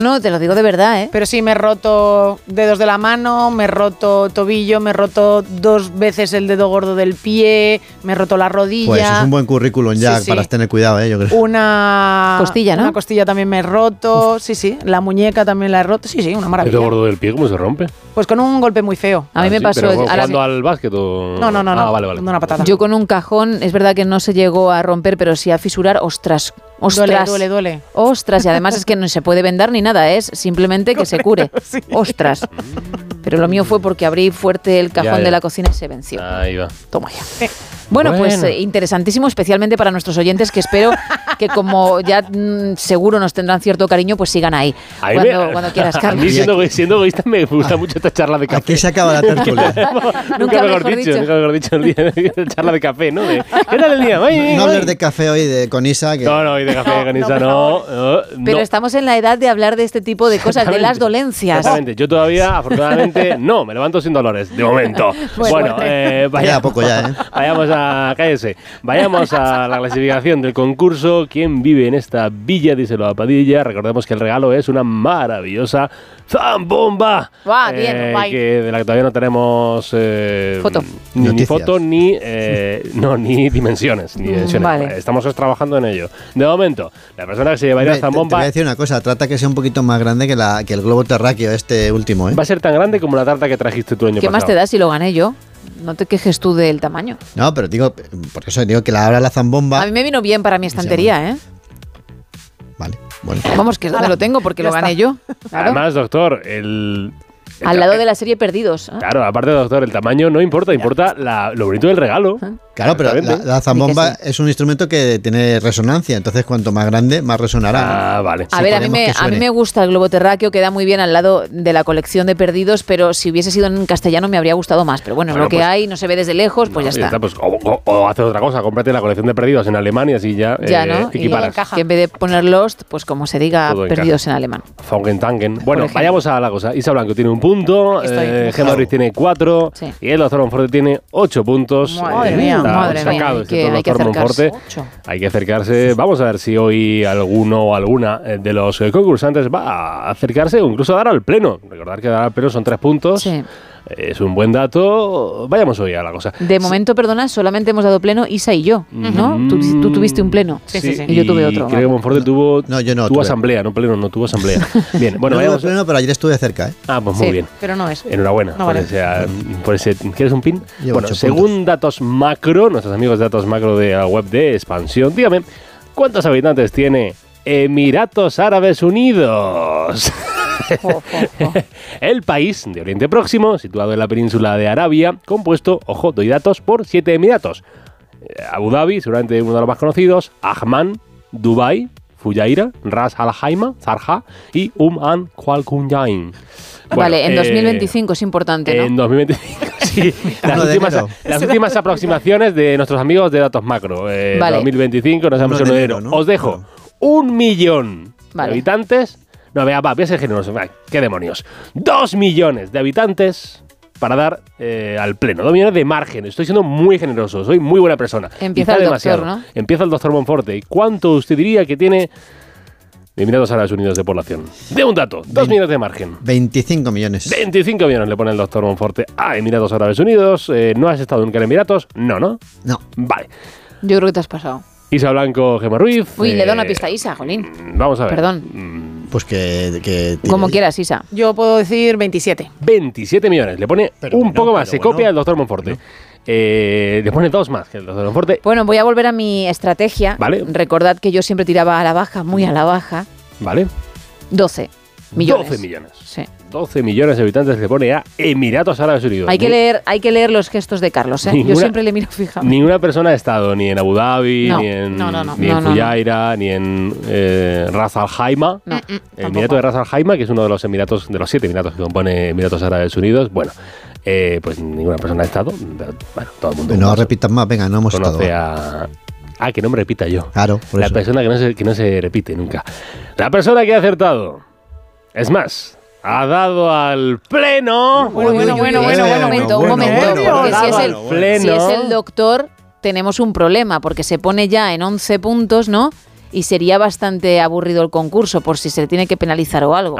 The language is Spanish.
No, te lo digo de verdad, ¿eh? Pero sí, me he roto dedos de la mano, me he roto tobillo, me he roto 2 veces el dedo gordo del pie, me he roto la rodilla. Pues eso es un buen currículum ya para tener cuidado, yo creo. Una costilla, ¿no? Una costilla también me he roto, sí, la muñeca también la he roto, sí, una maravilla. ¿El dedo gordo del pie cómo se rompe? Pues con un golpe muy feo. A mí me pasó... ¿Pero jugando al básquet o...? No. Vale. Una patada. Yo con un cajón, es verdad que no se llegó a romper, pero sí a fisurar, ostras. Duele. Ostras, y además es que no se puede vendar ni nada, es simplemente que se cure. Sí. Ostras. Pero lo mío fue porque abrí fuerte el cajón de la cocina y se venció. Ahí va. Toma ya. Bueno, pues interesantísimo, especialmente para nuestros oyentes, que espero que como ya seguro nos tendrán cierto cariño, pues sigan ahí. Cuando quieras, Carlos. A mí, siendo egoísta, me gusta mucho esta charla de café. Aquí se acaba la tertulia. Nunca mejor dicho, el día de charla de café, ¿no? ¿Qué tal el día? No hablar de café hoy con Isa. Que... No, hoy de café con Isa no. Pero estamos en la edad de hablar de este tipo de cosas, de las dolencias. Exactamente. Yo todavía, afortunadamente, no, me levanto sin dolores, de momento. Bueno, vayamos a la clasificación del concurso. ¿Quién vive en esta villa? Díselo a Padilla. Recordemos que el regalo es una maravillosa zambomba. De la que todavía no tenemos foto. Ni foto ni dimensiones. Vale. Estamos trabajando en ello. De momento, la persona que se llevaría la zambomba... Te voy a decir una cosa, trata que sea un poquito más grande que el globo terráqueo este último. Va a ser tan grande como la tarta que trajiste tú el año pasado. ¿Qué más te da si lo gané yo? No te quejes tú del tamaño. No, pero por eso digo que abra la zambomba. A mí me vino bien para mi estantería, ¿eh? Vale, bueno. Vamos, que es donde lo tengo porque lo gané yo. Claro. Además, doctor, al lado de la serie Perdidos. Claro, aparte, doctor, el tamaño no importa, importa lo bonito del regalo. Claro, pero la zambomba es un instrumento que tiene resonancia, entonces cuanto más grande, más resonará. Ah, vale. A ver, a mí me gusta el globo terráqueo, queda muy bien al lado de la colección de Perdidos, pero si hubiese sido en castellano me habría gustado más. Pero bueno, lo que hay, no se ve desde lejos, pues ya está. Pues, o haces otra cosa, cómprate la colección de Perdidos en alemán y así ya ¿no? equiparas. Que en vez de poner Lost, pues como se diga Perdidos en alemán. Funkentanken. Bueno, vayamos a la cosa. Isa Blanco tiene 1 punto, Gemma Ruiz tiene 4 y el doctor Monforte tiene 8 puntos. Madre mía. Hay que acercarse. Hay que acercarse. Vamos a ver si hoy alguno o alguna de los concursantes va a acercarse o incluso a dar al pleno. Recordar que dar al pleno son 3 puntos. Sí. Es un buen dato. Vayamos hoy a la cosa. De momento, perdona, solamente hemos dado pleno Isa y yo, ¿no? Tú tuviste un pleno. Sí. Y yo tuve otro. Creo que Monforte tuvo tuve asamblea, no pleno, no tuvo asamblea. Bien, bueno, no tuve pleno, pero ayer estuve cerca, ¿eh? Ah, pues muy bien. Pero no es. Enhorabuena. No vale. Por ese, ¿quieres un pin? Llevo según Datos Macro, nuestros amigos de Datos Macro de la web de Expansión, dígame, ¿cuántos habitantes tiene Emiratos Árabes Unidos? El país de Oriente Próximo, situado en la península de Arabia, compuesto, ojo, doy datos, por 7 emiratos. Abu Dhabi, seguramente uno de los más conocidos, Ajman, Dubai, Fujairah, Ras Al Khaimah, Sharjah y Al Qualcomm. Vale, en 2025 es importante, ¿no? En 2025, sí. Las últimas aproximaciones de nuestros amigos de Datos Macro. 2025, no sabemos en enero. ¿No? Os dejo 1 millón de habitantes. No, voy a ser generoso. ¿Qué demonios? 2 millones de habitantes para dar al pleno. 2 millones de margen. Estoy siendo muy generoso. Soy muy buena persona. Empieza el doctor, ¿no? Empieza el doctor Monforte. ¿Y cuánto usted diría que tiene Emiratos Árabes Unidos de población? De un dato. 2 millones de margen. 25 millones. 25 millones le pone el doctor Monforte a Emiratos Árabes Unidos. ¿No has estado nunca en Emiratos? No. Vale. Yo creo que te has pasado. Isa Blanco, Gemma Ruiz. Uy, le da una pista a Isa, jolín. Vamos a ver. Perdón. Pues que como quieras, Isa. Yo puedo decir 27. 27 millones. Le pone un poco más. Se copia el doctor Monforte. Le pone 2 más que el doctor Monforte. Bueno, voy a volver a mi estrategia. Vale. Recordad que yo siempre tiraba a la baja, muy a la baja. Vale. 12 millones. 12 millones. Sí. 12 millones de habitantes le pone a Emiratos Árabes Unidos. Hay que leer los gestos de Carlos, ¿eh? Yo siempre le miro fijamente. Ninguna persona ha estado ni en Abu Dhabi, ni en Fujairah, ni en Ras Al Khaimah. El Emirato de Ras Al Khaimah, que es uno de los emiratos, de los 7 emiratos que compone Emiratos Árabes Unidos. Bueno, pues ninguna persona ha estado. Pero, bueno, todo el mundo. No repitas más, venga, no hemos estado. Que no me repita yo. Claro, por la eso. Persona que no se repite nunca. La persona que ha acertado. Es más, ha dado al pleno. Un momento. Porque si es el doctor, tenemos un problema, porque se pone ya en 11 puntos, ¿no? y sería bastante aburrido el concurso por si se le tiene que penalizar o algo.